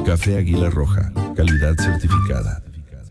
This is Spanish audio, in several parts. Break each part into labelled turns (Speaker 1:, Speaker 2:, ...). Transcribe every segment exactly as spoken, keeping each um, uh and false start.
Speaker 1: Café Águila Roja, calidad certificada.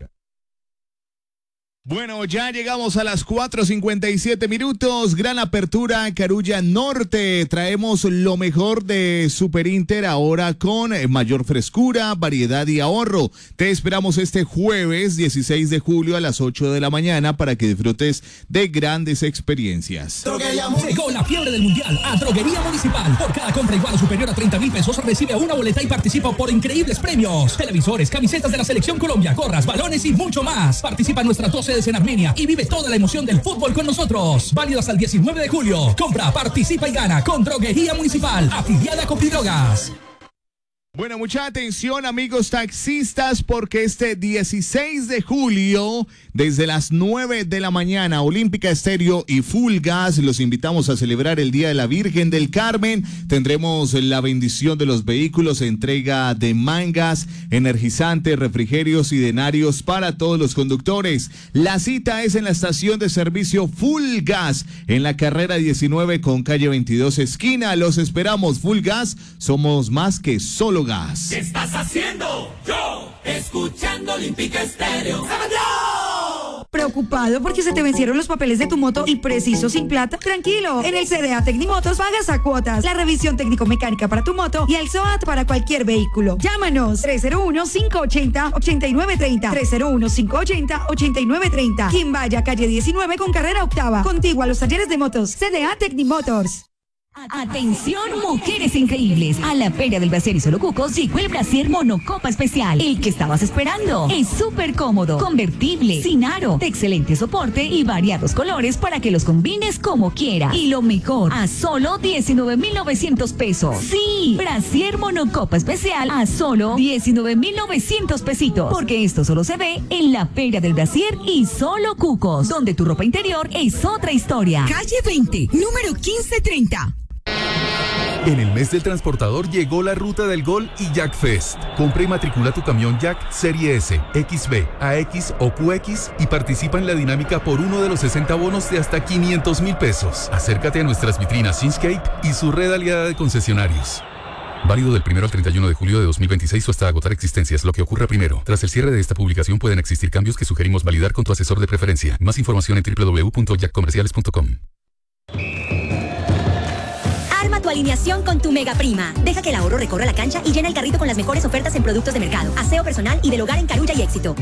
Speaker 2: Bueno, ya llegamos a las cuatro cincuenta y siete minutos. Gran apertura Carulla Norte. Traemos lo mejor de Super Inter ahora con mayor frescura, variedad y ahorro. Te esperamos este jueves dieciséis de julio a las ocho de la mañana para que disfrutes de grandes experiencias.
Speaker 3: Llegó la fiebre del mundial a Droguería Municipal. Por cada compra igual o superior a treinta mil pesos recibe una boleta y participa por increíbles premios. Televisores, camisetas de la Selección Colombia, gorras, balones y mucho más. Participa en nuestras doce en Armenia y vive toda la emoción del fútbol con nosotros. Válido hasta el diecinueve de julio. Compra, participa y gana con Droguería Municipal, afiliada a Copidrogas.
Speaker 2: Bueno, mucha atención, amigos taxistas, porque este dieciséis de julio, desde las nueve de la mañana, Olímpica Estéreo y Full Gas los invitamos a celebrar el Día de la Virgen del Carmen. Tendremos la bendición de los vehículos, entrega de mangas, energizantes, refrigerios y denarios para todos los conductores. La cita es en la estación de servicio Full Gas, en la carrera diecinueve con calle veintidós esquina. Los esperamos. Full Gas, somos más que solo gas.
Speaker 4: ¿Qué estás haciendo? Yo, escuchando Olímpica Estéreo. ¡Sábado!
Speaker 5: ¿Preocupado porque se te vencieron los papeles de tu moto y preciso sin plata? Tranquilo, en el C D A Tecnimotors pagas a cuotas, la revisión técnico-mecánica para tu moto y el S O A T para cualquier vehículo. Llámanos tres cero uno, cinco ocho cero, ocho nueve tres cero, tres cero uno, cinco ocho cero, ocho nueve tres cero. Quien vaya, calle diecinueve con carrera octava, contigua a los talleres de motos. C D A Tecnimotors.
Speaker 6: Atención, mujeres increíbles. A la Feria del Brasier y Solo Cucos llegó el Brasier Monocopa Especial. El que estabas esperando. Es súper cómodo, convertible, sin aro, de excelente soporte y variados colores para que los combines como quieras. Y lo mejor, a solo diecinueve mil novecientos pesos. Sí, Brasier Monocopa Especial a solo diecinueve mil novecientos pesitos. Porque esto solo se ve en la Feria del Brasier y Solo Cucos, donde tu ropa interior es otra historia.
Speaker 7: Calle veinte, número quince treinta.
Speaker 8: En el mes del transportador llegó la Ruta del Gol y Jack Fest. Compra y matricula tu camión Jack Serie S, X B, A X o Q X y participa en la dinámica por uno de los sesenta bonos de hasta quinientos mil pesos. Acércate a nuestras vitrinas Inscape y su red aliada de concesionarios. Válido del primero al treinta y uno de julio de dos mil veintiséis o hasta agotar existencias, lo que ocurra primero. Tras el cierre de esta publicación pueden existir cambios que sugerimos validar con tu asesor de preferencia. Más información en doble u doble u doble u punto jack comerciales punto com.
Speaker 9: Arma tu alineación con tu Mega Prima. Deja que el ahorro recorra la cancha y llena el carrito con las mejores ofertas en productos de mercado, aseo personal y del hogar en Carulla y Éxito.